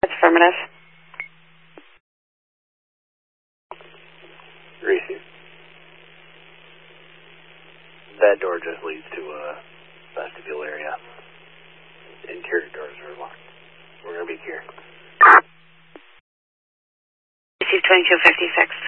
That's affirmative. Greasy. That door just leads to a vestibule area. Interior doors are locked. We're going to be here. Receive 2256.